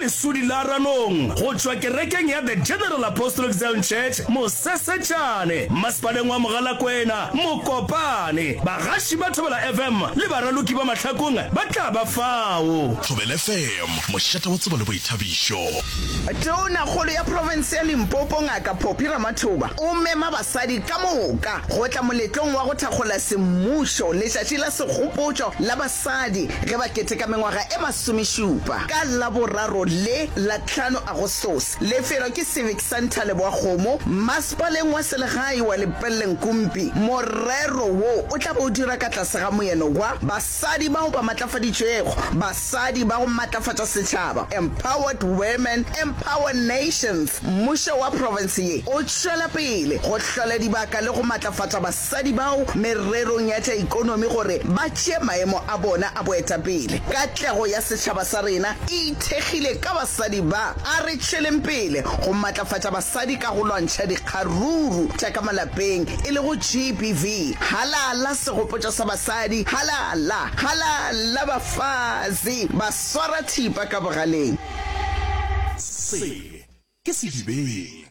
lesudi la ranong go tswa kerekeng ya the General Apostolic Zion Church Mosesechane masepaleng wa Mogalakwena Mokopane bagashi ba Thobela FM le baraloki ba matlhakong ba tla ba fao. Thobela FM moshata wa tsebo le boithabišo. Tona kgolo ya province ya Limpopo Ngaka Phophi Ramathuba o mema basadi ka moka go tla moletlong wa go thakgola semmušo letšatši la segopotšo la basadi ge ba keteka mengwaga e masomešupa ka Laboraro le la 5 Agostose. Lefelo ke Civic Center Leboakgomo masepaleng wa selegae wa Lepelleng Kumpi. Morero wo o tla bo dira ka tlase ga moeno wa basadi bao ba matlafaditšwego, basadi ba go matlafatša setšhaba, empowered women, empowered nations. Mmušo wa province ye o tšwela pele go hlola dibaka le go matlafatša basadi bao mererong ya tša ikonomi gore ba tšee maemo a bona a boetapele. Katlego ya setšhaba sa rena e ithekgile ka basadi ba a re tšweleng pele go matlafatša basadi ka go lwantšha dikgaruru tša ka malapeng e le go GBV. Halala segopotšo sa basadi, halala bafazi ba swara thipa ka bogaleng. Se ke sedibeng.